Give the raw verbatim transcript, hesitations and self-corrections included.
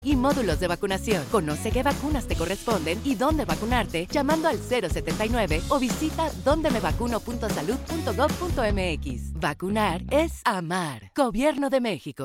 y módulos de vacunación. Conoce qué vacunas te corresponden y dónde vacunarte llamando al cero setenta y nueve o visita donde me vacuno punto salud punto gov punto mx. Vacunar es amar. Gobierno de México.